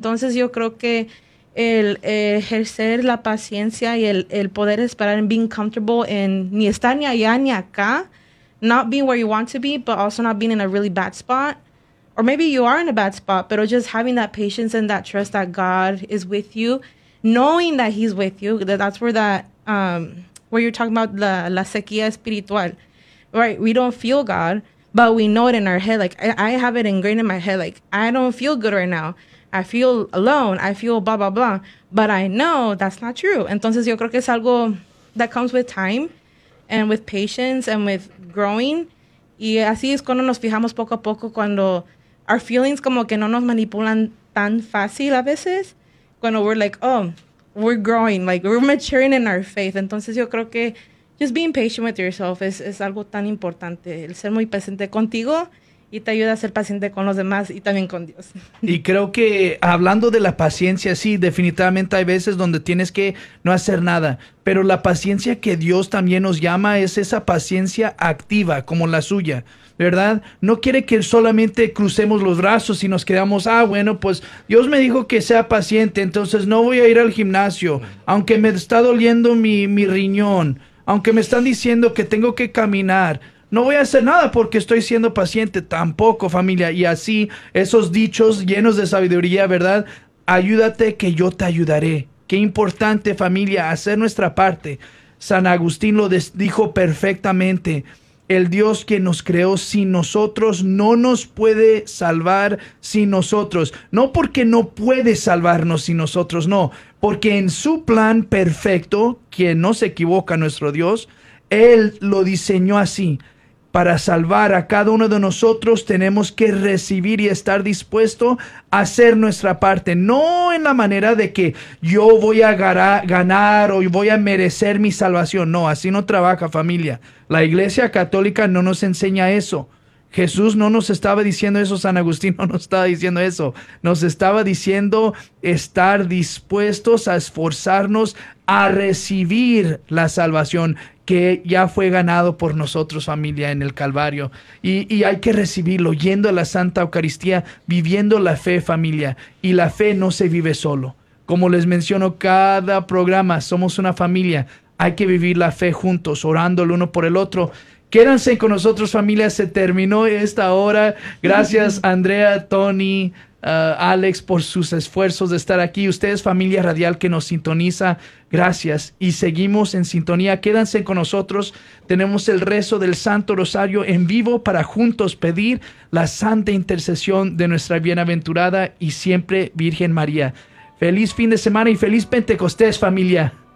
Entonces yo creo que el ejercer la paciencia y el poder esperar en being comfortable en ni estar ni allá ni acá, not being where you want to be, but also not being in a really bad spot. Or maybe you are in a bad spot, but just having that patience and that trust that God is with you, knowing that He's with you. That's where where you're talking about la sequía espiritual, right? We don't feel God, but we know it in our head. Like I have it ingrained in my head. Like I don't feel good right now. I feel alone. I feel blah blah blah. But I know that's not true. Entonces yo creo que es algo that comes with time, and with patience, and with growing. Y así es cuando nos fijamos poco a poco cuando our feelings como que no nos manipulan tan fácil a veces. Cuando we're like, oh, we're growing, like we're maturing in our faith. Entonces yo creo que just being patient with yourself es algo tan importante. El ser muy paciente contigo y te ayuda a ser paciente con los demás y también con Dios. Y creo que hablando de la paciencia, sí, definitivamente hay veces donde tienes que no hacer nada, pero la paciencia que Dios también nos llama es esa paciencia activa, como la suya, ¿verdad? No quiere que solamente crucemos los brazos y nos quedamos, bueno, pues Dios me dijo que sea paciente, entonces no voy a ir al gimnasio, aunque me está doliendo mi riñón, aunque me están diciendo que tengo que caminar. No voy a hacer nada porque estoy siendo paciente. Tampoco, familia. Y así, esos dichos llenos de sabiduría, ¿verdad? Ayúdate que yo te ayudaré. Qué importante, familia, hacer nuestra parte. San Agustín lo dijo perfectamente. El Dios que nos creó sin nosotros no nos puede salvar sin nosotros. No porque no puede salvarnos sin nosotros, no. Porque en su plan perfecto, que no se equivoca nuestro Dios, Él lo diseñó así. Para salvar a cada uno de nosotros tenemos que recibir y estar dispuesto a hacer nuestra parte. No en la manera de que yo voy a ganar o voy a merecer mi salvación. No, así no trabaja, familia. La Iglesia Católica no nos enseña eso. Jesús no nos estaba diciendo eso, San Agustín no nos estaba diciendo eso. Nos estaba diciendo estar dispuestos a esforzarnos a recibir la salvación que ya fue ganado por nosotros, familia, en el Calvario. Y hay que recibirlo, yendo a la Santa Eucaristía, viviendo la fe, familia. Y la fe no se vive solo. Como les menciono cada programa, somos una familia. Hay que vivir la fe juntos, orando el uno por el otro. Quédense con nosotros, familia. Se terminó esta hora. Gracias, Andrea, Tony, Alex, por sus esfuerzos de estar aquí. Ustedes, familia radial que nos sintoniza, gracias. Y seguimos en sintonía. Quédense con nosotros. Tenemos el rezo del Santo Rosario en vivo para juntos pedir la santa intercesión de nuestra bienaventurada y siempre Virgen María. Feliz fin de semana y feliz Pentecostés, familia.